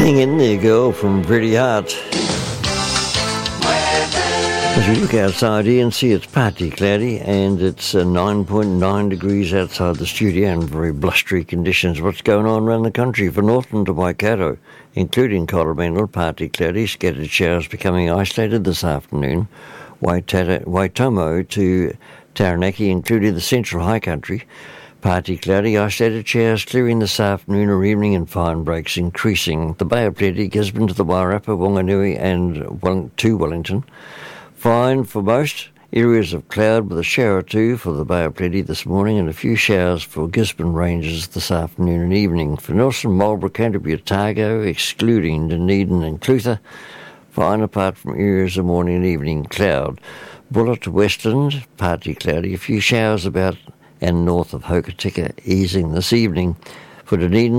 Hang in there, girl, from Pretty Heart. As we look outside here and see it's partly cloudy and it's 9.9 degrees outside the studio and very blustery conditions. What's going on around the country? For Northland to Waikato, including Coromandel, partly cloudy, scattered showers becoming isolated this afternoon. Waitomo to Taranaki, including the central high country, partly cloudy, isolated showers clearing this afternoon or evening and fine breaks increasing. The Bay of Plenty, Gisborne to the Wairarapa, Wanganui and to Wellington. Fine for most. Areas of cloud with a shower or two for the Bay of Plenty this morning and a few showers for Gisborne Ranges this afternoon and evening. For Nelson, Marlborough, Canterbury, Otago, excluding Dunedin and Clutha, fine apart from areas of morning and evening cloud. Buller to Westland, partly cloudy, a few showers about and north of Hokitika easing this evening. For Dunedin,